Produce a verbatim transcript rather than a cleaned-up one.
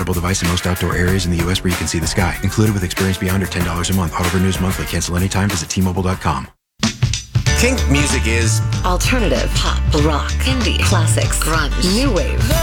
compatible device in most outdoor areas in the U S where you can see the sky. Included with Experience Beyond or ten dollars a month. Auto renews monthly. Cancel anytime. Visit T Mobile dot com. Kink music is alternative, pop, rock, indie, classics, grunge, new wave.